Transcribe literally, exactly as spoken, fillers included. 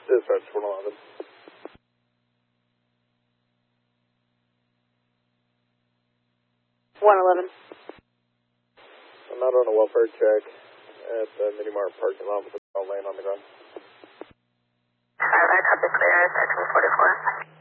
Dispatch one eleven. one eleven. I'm out on a welfare check at the Mini-Mart parking lot with the laying on the ground. Alright, copy clear, thirteen forty-four.